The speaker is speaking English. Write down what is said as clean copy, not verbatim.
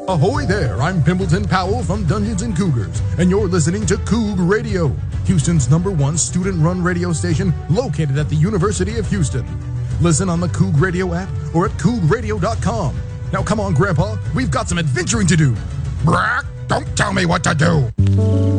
Ahoy there, I'm Pimpleton Powell from Dungeons & Cougars, and you're listening to Coug Radio, Houston's #1 student-run radio station located at the University of Houston. Listen on the Coug Radio app or at cougradio.com. Now come on, Grandpa, we've got some adventuring to do. Brack, don't tell me what to do.